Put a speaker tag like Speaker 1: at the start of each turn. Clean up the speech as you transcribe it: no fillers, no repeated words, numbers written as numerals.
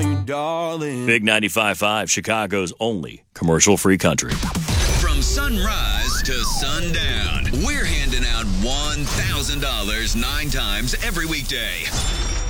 Speaker 1: call you darling.
Speaker 2: Big 95.5, Chicago's only commercial-free country.
Speaker 3: From sunrise to sundown, we're handing out $1,000 9 times every weekday.